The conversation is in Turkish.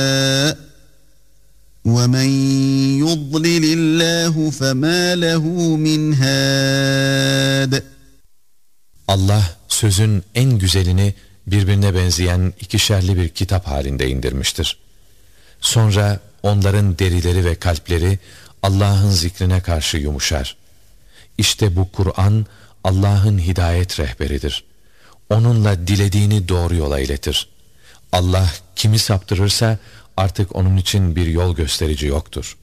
وَمَنْ يُضْلِلِ اللّٰهُ فَمَا لَهُ مِنْ هَادٍ. Allah sözün en güzelini birbirine benzeyen ikişerli bir kitap halinde indirmiştir. Sonra onların derileri ve kalpleri Allah'ın zikrine karşı yumuşar. İşte bu Kur'an Allah'ın hidayet rehberidir. Onunla dilediğini doğru yola iletir. Allah kimi saptırırsa artık onun için bir yol gösterici yoktur.